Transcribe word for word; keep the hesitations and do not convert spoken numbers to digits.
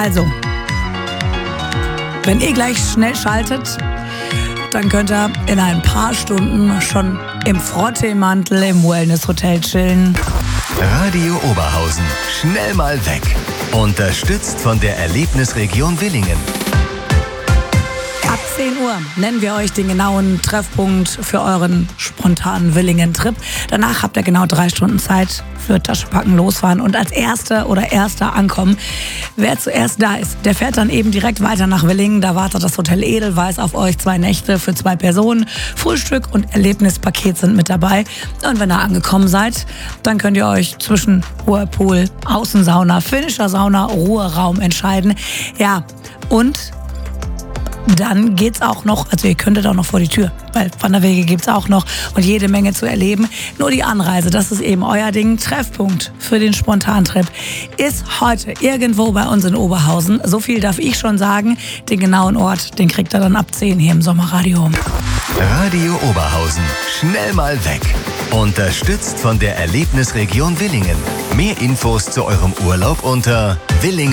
Also, wenn ihr gleich schnell schaltet, dann könnt ihr in ein paar Stunden schon im Frotteemantel im Wellness-Hotel chillen. Radio Oberhausen. Schnell mal weg. Unterstützt von der Erlebnisregion Willingen. Ab zehn Uhr nennen wir euch den genauen Treffpunkt für euren spontanen Willingen-Trip. Danach habt ihr genau drei Stunden Zeit für Tasche packen, losfahren und als Erster oder Erster ankommen. Wer zuerst da ist, der fährt dann eben direkt weiter nach Willingen. Da wartet das Hotel Edelweiß auf euch. Zwei Nächte für zwei Personen. Frühstück und Erlebnispaket sind mit dabei. Und wenn ihr angekommen seid, dann könnt ihr euch zwischen Whirlpool, Außensauna, finnischer Sauna, Ruheraum entscheiden. Ja, und dann geht's auch noch, also ihr könntet auch noch vor die Tür, weil Wanderwege gibt's auch noch und jede Menge zu erleben. Nur die Anreise, das ist eben euer Ding. Treffpunkt für den Spontantrip ist heute irgendwo bei uns in Oberhausen. So viel darf ich schon sagen. Den genauen Ort, den kriegt ihr dann ab zehn hier im Sommerradio. Radio Oberhausen. Schnell mal weg. Unterstützt von der Erlebnisregion Willingen. Mehr Infos zu eurem Urlaub unter willingen